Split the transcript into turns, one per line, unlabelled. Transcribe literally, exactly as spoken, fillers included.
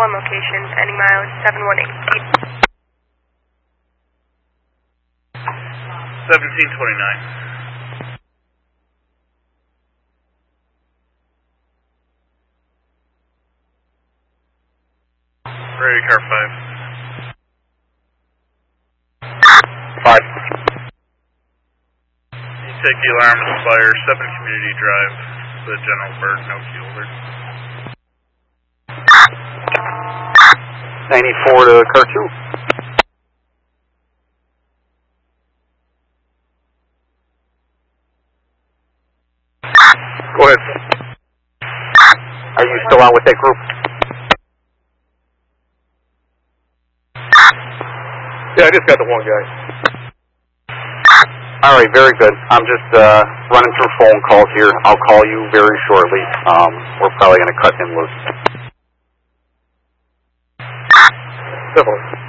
one location, ending mileage seven one eight.
seventeen twenty-nine. Ready, car five.
Five.
You take the alarm to Spire, seven Community Drive, the General Bird, no key holder.
ninety-four to car two. Go ahead. Are you still out with that group? Yeah, I just got the one guy. All right, very good. I'm just uh, running through phone calls here. I'll call you very shortly. Um, we're probably going to cut him loose. Definitely.